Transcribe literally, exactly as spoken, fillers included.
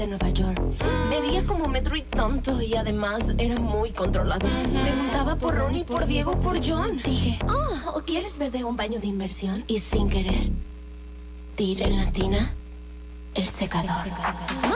de Nueva York. Bebía como metro y tanto y además era muy controlador. Preguntaba por Ronnie, por Diego, por John. Dije, oh, ¿o quieres beber un baño de inmersión? Y sin querer, tiré en la tina el secador.